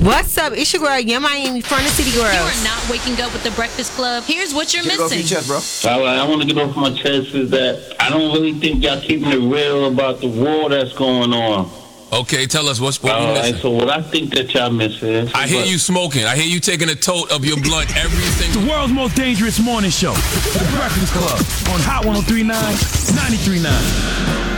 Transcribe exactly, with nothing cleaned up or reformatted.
What's up? It's your girl, your Miami Front of City Girls. You are not waking up with the Breakfast Club. Here's what you're Get missing. it off your chest, bro. All right, I want to get off my chest is that I don't really think y'all keeping it real about the war that's going on. Okay, tell us what's what All we right, missing. so what I think that y'all miss is... I hear what? you smoking. I hear you taking a tote of your blunt every single... The world's most dangerous morning show. The Breakfast Club on Hot one oh three point nine, ninety-three point nine.